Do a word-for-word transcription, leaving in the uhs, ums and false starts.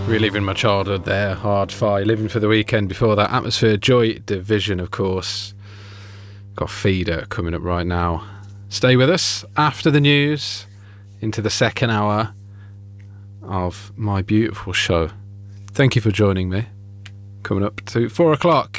Reliving my childhood there, Hard Fi, Living for the Weekend. Before that, Atmosphere, Joy Division, of course. Got Feeder coming up right now. Stay with us after the news into the second hour of my beautiful show. Thank you for joining me. Coming up to four o'clock.